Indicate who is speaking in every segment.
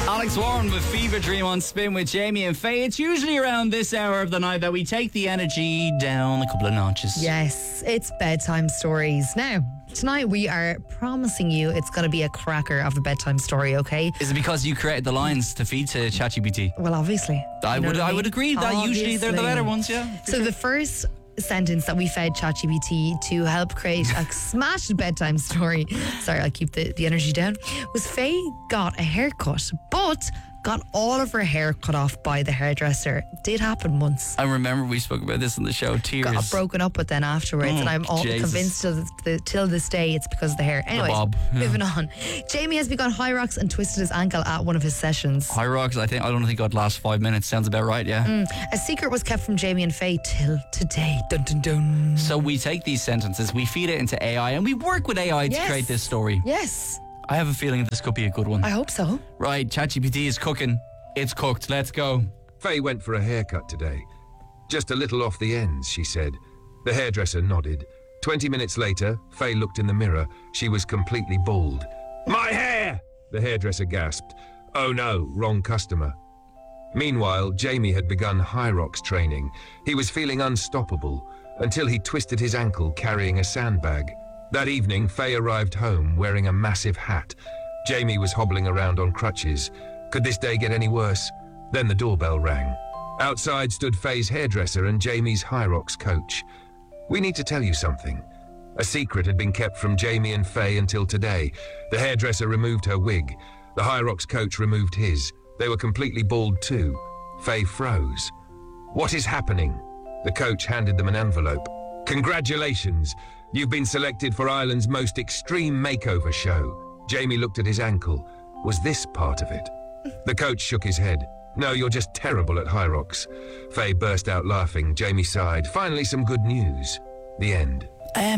Speaker 1: Alex Warren with Fever Dream on Spin with Jamie and Faye. It's usually around this hour of the night that we take the energy down a couple of notches.
Speaker 2: Yes, it's bedtime stories. Now, tonight we are promising you it's going to be a cracker of a bedtime story, okay?
Speaker 1: Is it because you created the lines to feed to ChatGPT?
Speaker 2: Well, obviously.
Speaker 1: I would agree that usually they're the better ones, yeah.
Speaker 2: So the first sentence that we fed ChatGPT to help create a smashed bedtime story, sorry, I'll keep the energy down, was Faye got a haircut, but got all of her hair cut off by the hairdresser. Did happen once.
Speaker 1: I remember we spoke about this on the show, tears.
Speaker 2: Got broken up with then afterwards, and I'm all convinced till this day it's because of the hair. Anyways, moving on. Jamie has begun high rocks and twisted his ankle at one of his sessions.
Speaker 1: High rocks, I don't think I'd last 5 minutes. Sounds about right, yeah.
Speaker 2: A secret was kept from Jamie and Faye till today. Dun dun dun.
Speaker 1: So we take these sentences, we feed it into AI, and we work with AI to create this story.
Speaker 2: Yes.
Speaker 1: I have a feeling this could be a good one.
Speaker 2: I hope so.
Speaker 1: Right, ChatGPT is cooking. It's cooked. Let's go.
Speaker 3: Faye went for a haircut today. Just a little off the ends, she said. The hairdresser nodded. 20 minutes later, Faye looked in the mirror. She was completely bald. My hair! The hairdresser gasped. Oh no, wrong customer. Meanwhile, Jamie had begun high rocks training. He was feeling unstoppable until he twisted his ankle carrying a sandbag. That evening, Faye arrived home wearing a massive hat. Jamie was hobbling around on crutches. Could this day get any worse? Then the doorbell rang. Outside stood Faye's hairdresser and Jamie's high rocks coach. We need to tell you something. A secret had been kept from Jamie and Faye until today. The hairdresser removed her wig. The high rocks coach removed his. They were completely bald too. Faye froze. What is happening? The coach handed them an envelope. Congratulations. You've been selected for Ireland's most extreme makeover show. Jamie looked at his ankle. Was this part of it? The coach shook his head. No, you're just terrible at high rocks. Faye burst out laughing. Jamie sighed. Finally, some good news. The end.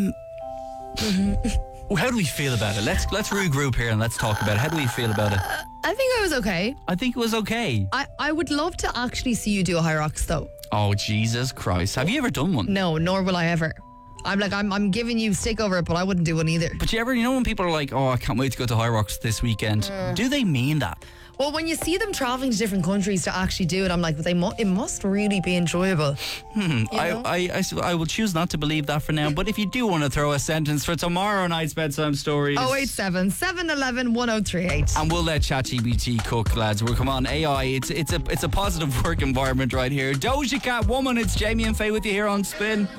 Speaker 1: How do we feel about it? Let's regroup here and let's talk about it. How do we feel about it?
Speaker 2: I think it was okay.
Speaker 1: I think it was okay.
Speaker 2: I would love to actually see you do a high rocks though.
Speaker 1: Oh, Jesus Christ. Have you ever done one?
Speaker 2: No, nor will I ever. I'm giving you stick over it, but I wouldn't do one either.
Speaker 1: But you know when people are like, oh, I can't wait to go to High Rocks this weekend. Do they mean that?
Speaker 2: Well, when you see them travelling to different countries to actually do it, I'm like, it must really be enjoyable.
Speaker 1: I will choose not to believe that for now. But if you do want to throw a sentence for tomorrow night's bedtime stories,
Speaker 2: 087 711 1038.
Speaker 1: And we'll let ChatGPT cook, lads. We'll come on, AI. It's a positive work environment right here. Doja Cat Woman. It's Jamie and Faye with you here on Spin.